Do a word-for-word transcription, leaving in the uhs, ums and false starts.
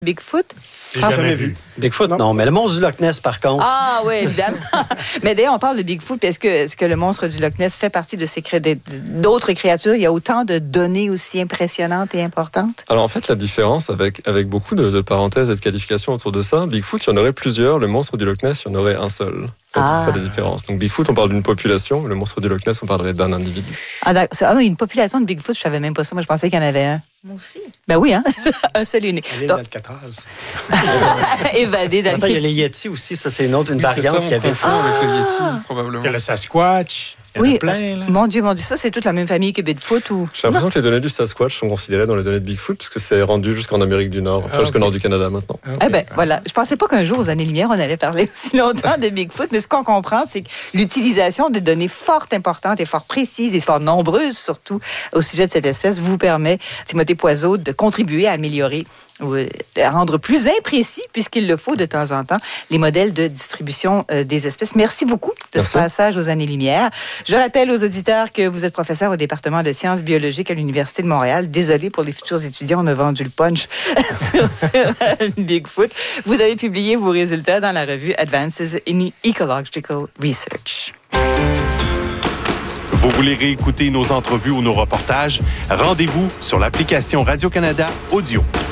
Bigfoot? J'ai jamais, jamais vu. Bigfoot, non. non. Mais le monstre du Loch Ness, par contre. Ah oui, évidemment. Mais d'ailleurs, on parle de Bigfoot. Est-ce que, est-ce que le monstre du Loch Ness fait partie de ces cré... d'autres créatures? Il y a autant de données aussi impressionnantes et importantes? Alors en fait, la différence avec, avec beaucoup de, de parenthèses et de qualifications autour de ça, Bigfoot, il y en aurait plusieurs. Le monstre du Loch Ness, il y en aurait un seul. Ah. C'est ça la différence. Donc Bigfoot, on parle d'une population. Le monstre du Loch Ness, on parlerait d'un individu. Ah, ah non, une population de Bigfoot, je savais même pas ça. Moi, je pensais qu'il y en avait un. Moi aussi. Ben oui, hein? Un seul et unique. L'île d'Alcatraz. Évadé d'Alcatraz. Il y a les Yétis aussi. Ça, c'est une autre, une oui, variante qui avait fait. Ah! Avec le Yéti, probablement. Il y a le Sasquatch. Il y en oui, a plein, là. Mon Dieu, mon Dieu, ça, c'est toute la même famille que Bigfoot ou... J'ai l'impression non. que les données du Sasquatch sont considérées dans les données de Bigfoot parce que c'est rendu jusqu'en Amérique du Nord, enfin ah, okay. jusqu'au nord du Canada maintenant. Okay. Eh ben, voilà. Je pensais pas qu'un jour, aux années-lumière, on allait parler aussi longtemps de Bigfoot, mais ce qu'on comprend, c'est que l'utilisation de données fort importantes et fort précises et fort nombreuses, surtout, au sujet de cette espèce, vous permet, Timothée Poiseau, de contribuer à améliorer ou à rendre plus imprécis, puisqu'il le faut de temps en temps, les modèles de distribution euh, des espèces. Merci beaucoup de Merci. ce passage aux années-lumière. Je rappelle aux auditeurs que vous êtes professeur au département de sciences biologiques à l'Université de Montréal. Désolé pour les futurs étudiants, on a vendu le punch sur, sur euh, Bigfoot. Vous avez publié vos résultats dans la revue Advances in Ecological Research. Vous voulez réécouter nos entrevues ou nos reportages? Rendez-vous sur l'application Radio-Canada Audio.